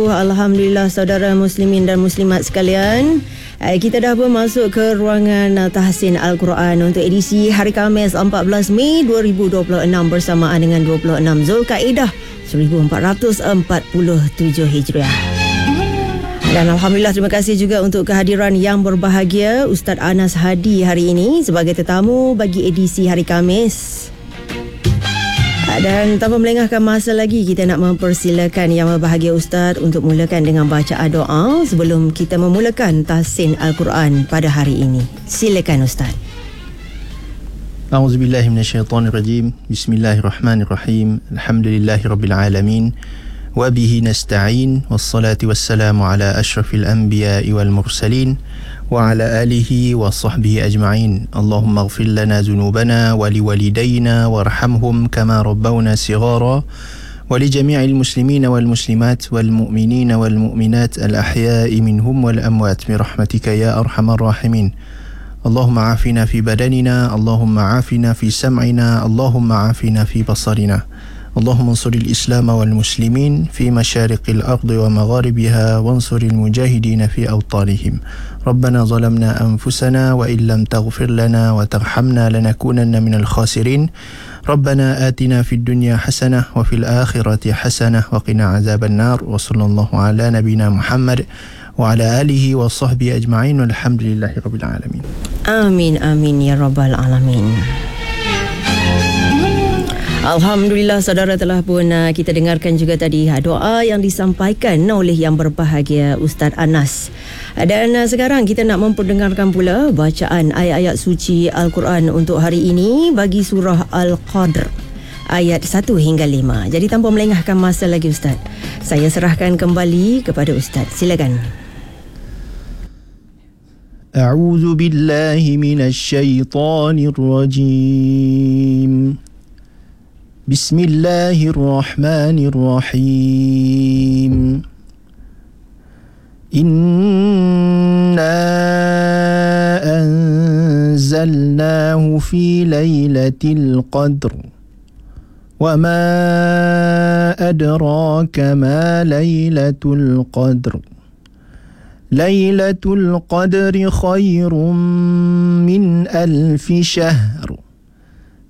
Alhamdulillah saudara muslimin dan muslimat sekalian, kita dah pun masuk ke ruangan tahsin Al-Quran untuk edisi hari Khamis 14 Mei 2026 bersamaan dengan 26 Zulkaidah 1447 Hijriah. Dan Alhamdulillah terima kasih juga untuk kehadiran yang berbahagia Ustaz Anas Hadi hari ini sebagai tetamu bagi edisi hari Khamis. Dan tanpa melengahkan masa lagi, kita nak mempersilakan yang berbahagia Ustaz untuk mulakan dengan bacaan doa sebelum kita memulakan tahsin Al-Quran pada hari ini. Silakan Ustaz. A'udzubillahi minasyaitonirrajim. Bismillahirrahmanirrahim. Alhamdulillahirabbil alamin. Wa bihi nasta'in. Wassalatu wassalamu ala asyrafil anbiya'i wal mursalin wa ala alihi wa sahbihi ajma'in. Allahumma ighfir lana dhunubana wa liwalidayna warhamhum kama rabbawna sighara wa li jami'il muslimina wal muslimat wal mu'minina wal mu'minat al ahya'i minhum wal amwat bi rahmatika ya arhamar rahimin. Allahumma afina fi badanina, Allahumma afina fi sam'ina, Allahumma afina fi basarina. اللهم انصر الإسلام والمسلمين في مشارق الأرض ومغاربها وانصر المجاهدين في أوطانهم. ربنا ظلمنا أنفسنا وإن لم تغفر لنا وترحمنا لنكونن من الخاسرين. ربنا آتنا في الدنيا حسنة وفي الآخرة حسنة وقنا عذاب النار. وصلى الله على نبينا محمد وعلى آله وصحبه أجمعين والحمد لله رب العالمين. آمين آمين يا رب العالمين. Alhamdulillah saudara, telah pun kita dengarkan juga tadi doa yang disampaikan oleh yang berbahagia Ustaz Anas. Dan sekarang kita nak memperdengarkan pula bacaan ayat-ayat suci Al-Quran untuk hari ini bagi surah Al-Qadr ayat 1 hingga 5. Jadi tanpa melengahkan masa lagi Ustaz, saya serahkan kembali kepada Ustaz. Silakan. A'udzu billahi minasyaitonir rajim. Bismillahirrahmanirrahim. Inna anzalnahu fi lailatul qadr. Wa ma adraka ma lailatul qadr. Lailatul qadri khairum min alfi syahr.